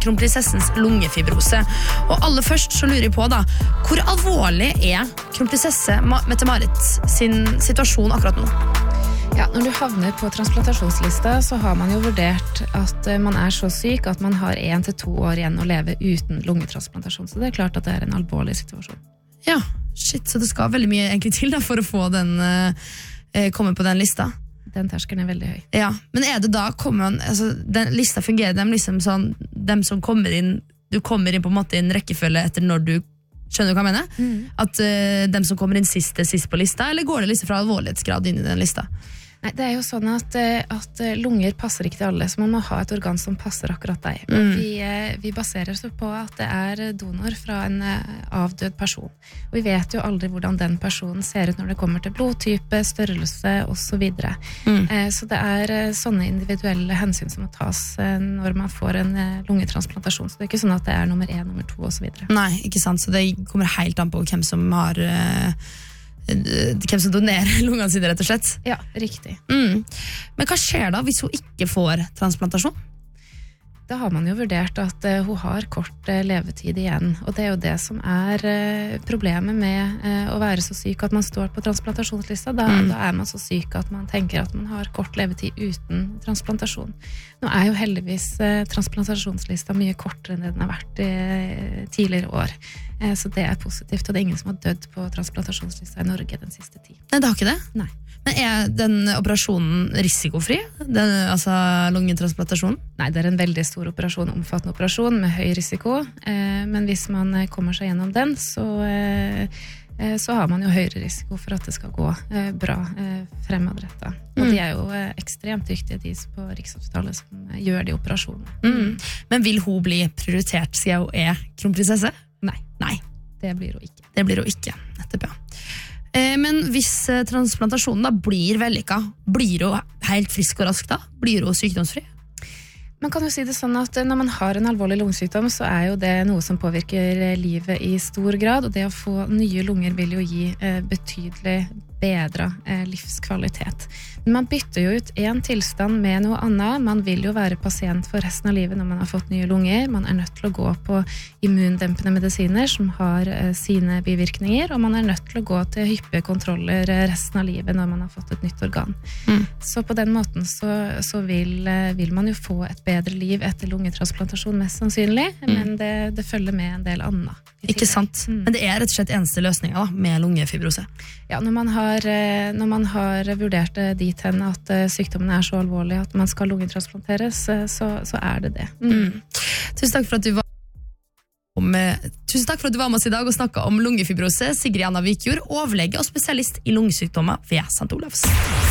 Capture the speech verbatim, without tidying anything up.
kronprinsessens lungefibrose. Og aller først så lurer jeg på da, hvor alvorlig er kronprinsesse Mette-Marit sin situasjon akkurat nå? Ja, når du havner på transplantasjonslista, så har man jo vurdert at man er så syk at man har en til to år igjen å leve uten lungetransplantasjon. Så det er klart at det er en alvorlig situasjon. Ja, shit, så det skal veldig mye egentlig til da, for å få den, eh, komme på den lista. Den terskelen er veldig høy. Ja, men er det da, kommer man, altså, den lista fungerer dem liksom sånn, dem som kommer inn, du kommer inn på en måte i en rekkefølge etter når du, skjønner du hva jeg mener? Mm. At uh, dem som kommer inn sist er sist på lista, eller går det liksom fra alvorlighetsgrad inn i den lista? Nei, det er jo sånn at, at lunger passer ikke til alle, så man må ha et organ som passer akkurat deg. Mm. Vi, vi baserer oss på at det er donor fra en avdød person. Og vi vet jo aldri hvordan den personen ser ut når det kommer til blodtype, størrelse og så videre. Mm. Så det er sånne individuelle hensyn som må tas når man får en lungetransplantasjon. Så det er ikke sånn at det er nummer én, nummer to og så videre. Nei, ikke sant, så det kommer helt an på hvem som har... hvem som donerer lungene sine, rett og slett. Ja, riktig. Mm. Men hva skjer da hvis hun ikke får transplantasjon? Da har man jo vurdert at uh, hun har kort uh, levetid igjen, og det er jo det som er uh, problemet med uh, å være så syk at man står på transplantasjonslista. Da, mm. da er man så syk at man tenker at man har kort levetid uten transplantasjon. Nå er jo heldigvis uh, transplantasjonslista mye kortere enn den har vært i uh, tidligere år. Uh, så det er positivt, og det er ingen som har dødd på transplantasjonslista i Norge den siste tid. Nei, det har ikke det? Nei. Men er den operasjonen risikofri? Den, altså lungetransplantasjonen? Nei, det er en veldig stor operasjon, omfattende operasjon med høy risiko. Eh, men hvis man kommer seg gjennom den, så, eh, så har man jo høyere risiko for at det skal gå eh, bra eh, fremadrettet. Og mm. de er jo eh, ekstremt dyktige, de på Rikshospitalet som eh, gjør de operasjonene. Mm. Men vil hun bli prioritert, siden hun er kronprinsesse? Nei. Nei. Det blir hun ikke. Det blir hun ikke, nettopp ja. Men hvis transplantasjonen da blir vellykka, blir hun helt frisk og rask da? Blir hun sykdomsfri? Man kan jo si det sånn at når man har en alvorlig lungesykdom, så er jo det noe som påvirker livet i stor grad, og det å få nye lunger vil jo gi eh, betydelig bedre eh, livskvalitet. Men man bytter jo ut en tilstand med noe annet. Man vil jo være pasient for resten av livet når man har fått nye lunger. Man er nødt til å gå på immundempende medisiner som har eh, sine bivirkninger, og man er nødt til å gå til hyppige kontroller resten av livet når man har fått et nytt organ. Mm. Så på den måten så, så vil, vil man jo få et bedre liv etter lungetransplantasjon mest sannsynlig, mm. men det, det følger med en del annet. Ikke sant, mm. men det er rett og slett eneste løsninga da, med lungefibrose. Ja, når man har, når man har vurdert det dit hen at sykdommen er så alvorlig at man skal lungetransplanteres, så, så er det det. Mm. Mm. Tusen takk for at du var med, tusen takk for at du var med oss i dag og snakket om lungefibrose. Sigrid Anna Vikjord, overlege og spesialist i lungesykdommer ved Sankt Olavs.